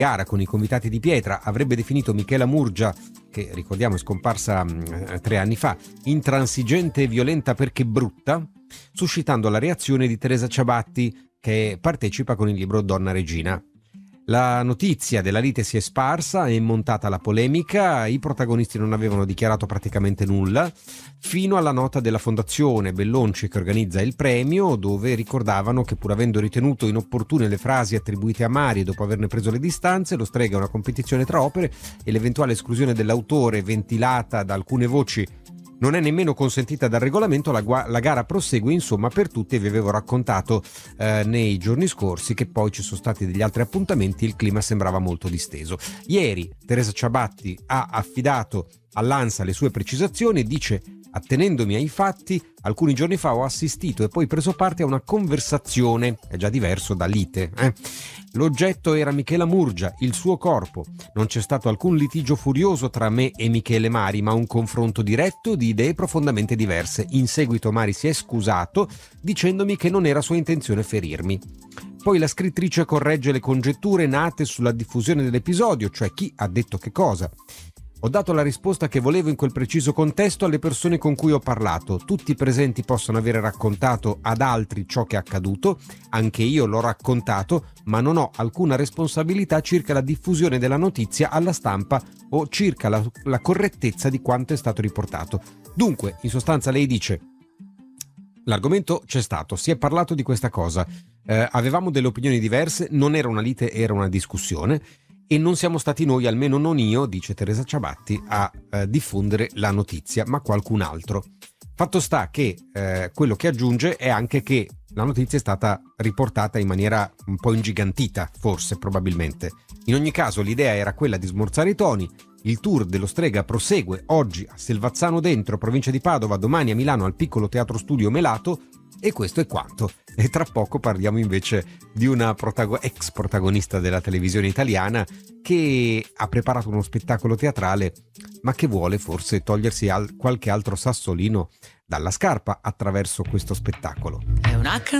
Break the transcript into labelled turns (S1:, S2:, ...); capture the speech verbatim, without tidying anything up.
S1: gara con i convitati di pietra avrebbe definito Michela Murgia, che ricordiamo è scomparsa mh, tre anni fa, intransigente e violenta perché brutta, suscitando la reazione di Teresa Ciabatti, che partecipa con il libro Donna Regina. La notizia della lite si è sparsa, è montata la polemica, i protagonisti non avevano dichiarato praticamente nulla, fino alla nota della Fondazione Bellonci che organizza il premio, dove ricordavano che pur avendo ritenuto inopportune le frasi attribuite a Mari dopo averne preso le distanze, lo Strega è una competizione tra opere e l'eventuale esclusione dell'autore ventilata da alcune voci non è nemmeno consentita dal regolamento. La, gua- la gara prosegue insomma per tutti, e vi avevo raccontato eh, nei giorni scorsi che poi ci sono stati degli altri appuntamenti, il clima sembrava molto disteso. Ieri Teresa Ciabatti ha affidato all'ANSA le sue precisazioni e dice: attenendomi ai fatti, alcuni giorni fa ho assistito e poi preso parte a una conversazione, è già diverso da lite, eh? L'oggetto era Michela Murgia, il suo corpo. Non c'è stato alcun litigio furioso tra me e Michele Mari, ma un confronto diretto di idee profondamente diverse. In seguito Mari si è scusato dicendomi che non era sua intenzione ferirmi. Poi la scrittrice corregge le congetture nate sulla diffusione dell'episodio, cioè chi ha detto che cosa. Ho dato la risposta che volevo in quel preciso contesto alle persone con cui ho parlato. Tutti i presenti possono avere raccontato ad altri ciò che è accaduto, anche io l'ho raccontato, ma non ho alcuna responsabilità circa la diffusione della notizia alla stampa o circa la, la correttezza di quanto è stato riportato. Dunque, in sostanza lei dice: l'argomento c'è stato, si è parlato di questa cosa, eh, avevamo delle opinioni diverse, non era una lite, era una discussione. E non siamo stati noi, almeno non io, dice Teresa Ciabatti, a eh, diffondere la notizia, ma qualcun altro. Fatto sta che eh, quello che aggiunge è anche che la notizia è stata riportata in maniera un po' ingigantita, forse, probabilmente. In ogni caso l'idea era quella di smorzare i toni. Il tour dello Strega prosegue oggi a Selvazzano Dentro, provincia di Padova, domani a Milano al piccolo teatro studio Melato, e questo è quanto. E tra poco parliamo invece di una protago- ex protagonista della televisione italiana che ha preparato uno spettacolo teatrale, ma che vuole forse togliersi al- qualche altro sassolino dalla scarpa attraverso questo spettacolo.
S2: È una